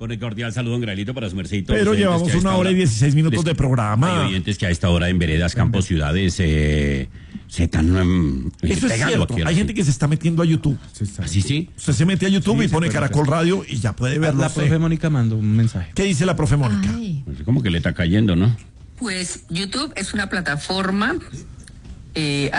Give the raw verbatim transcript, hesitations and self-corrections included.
Con el cordial saludo, don Graelito, para su mercedito. Pero llevamos una hora y dieciséis minutos de programa. Hay oyentes que a esta hora en veredas, campos, ciudades, eh, se están um, Eso es cierto. aquí, Hay gente que se está metiendo a YouTube. ¿Así sí? Usted se mete a YouTube Sí, y se pone puede Caracol hacer. Radio y ya puede verlo. La usted. profe Mónica mandó un mensaje. ¿Qué dice la profe Mónica? Ay. Pues como que le está cayendo, ¿no? Pues YouTube es una plataforma eh,